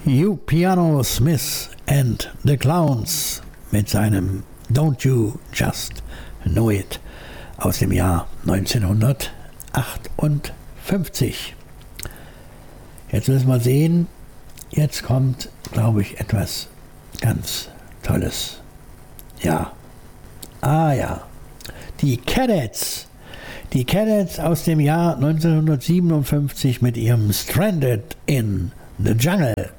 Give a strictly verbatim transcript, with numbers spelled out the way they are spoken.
Hugh Piano Smith and the Clowns mit seinem Don't You Just Know It aus dem Jahr neunzehnhundertachtundfünfzig. Jetzt müssen wir sehen, jetzt kommt, glaube ich, etwas ganz Tolles. Ja, ah ja, die Cadets, die Cadets aus dem Jahr neunzehnhundertsiebenundfünfzig mit ihrem Stranded in the Jungle.